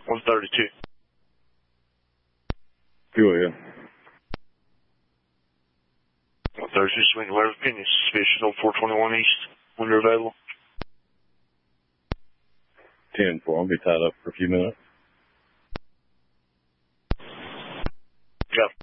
132. Go ahead. 132, swing to Laramie Opinion. Suspicion on 421 East. When you're available. 10-4. I'll be tied up for a few minutes. Yeah.